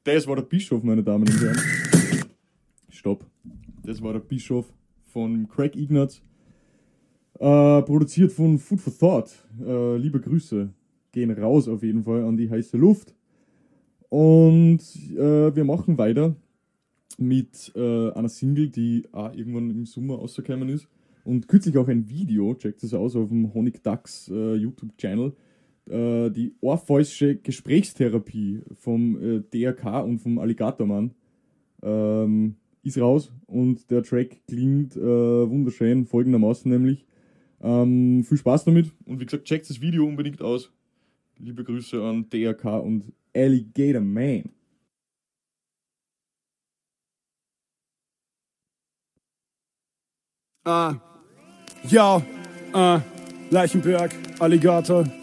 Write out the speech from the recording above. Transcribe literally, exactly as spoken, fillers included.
Das war der Bischof, meine Damen und Herren. Stopp. Das war der Bischof von Craig Ignatz. Äh, produziert von Food for Thought. Äh, liebe Grüße gehen raus auf jeden Fall an die heiße Luft. Und äh, wir machen weiter mit äh, einer Single, die auch irgendwann im Sommer rausgekommen ist. Und kürzlich auch ein Video, checkt das aus auf dem Honig Ducks äh, YouTube-Channel. Äh, die orpheusische Gesprächstherapie vom äh, D R K und vom Alligatormann ähm, ist raus. Und der Track klingt äh, wunderschön, folgendermaßen nämlich. Ähm, viel Spaß damit. Und wie gesagt, checkt das Video unbedingt aus. Liebe Grüße an D R K und Alligator Man. Ah, ja, ah, Leichenberg, Alligator,